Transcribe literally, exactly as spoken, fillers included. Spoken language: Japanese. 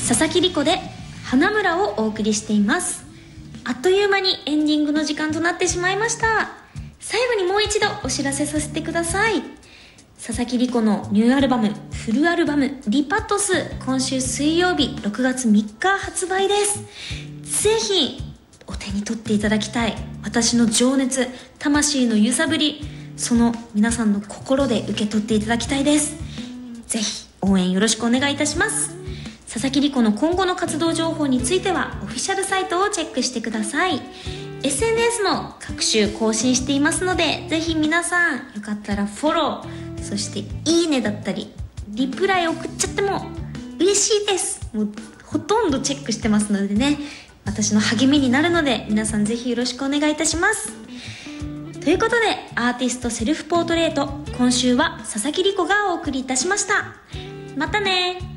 佐々木莉子で花村をお送りしています。あっという間にエンディングの時間となってしまいました。最後にもう一度お知らせさせてください。佐々木莉子のニューアルバム、フルアルバムリパトス、今週水曜日ろくがつみっか発売です。ぜひお手に取っていただきたい。私の情熱、魂の揺さぶり、その皆さんの心で受け取っていただきたいです。ぜひ応援よろしくお願いいたします。佐々木莉子の今後の活動情報についてはオフィシャルサイトをチェックしてください。 エスエヌエス も各種更新していますので、ぜひ皆さんよかったらフォロー、そしていいねだったりリプライ送っちゃっても嬉しいです。もうほとんどチェックしてますのでね、私の励みになるので皆さんぜひよろしくお願いいたします。ということで、アーティストセルフポートレート、今週は佐々木莉子がお送りいたしました。またね。